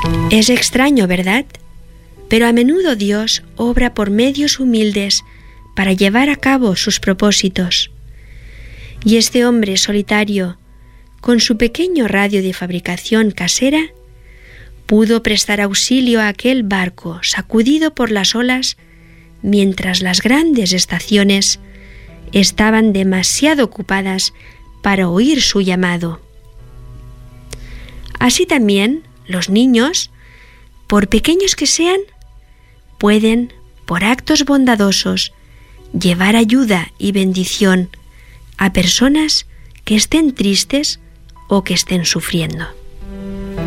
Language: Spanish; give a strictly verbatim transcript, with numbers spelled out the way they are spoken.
Es extraño, ¿verdad? Pero a menudo Dios obra por medios humildes para llevar a cabo sus propósitos. Y este hombre solitario, con su pequeño radio de fabricación casera, pudo prestar auxilio a aquel barco sacudido por las olas mientras las grandes estaciones estaban demasiado ocupadas para oír su llamado. Así también, los niños, por pequeños que sean, pueden, por actos bondadosos, llevar ayuda y bendición a personas que estén tristes o que estén sufriendo.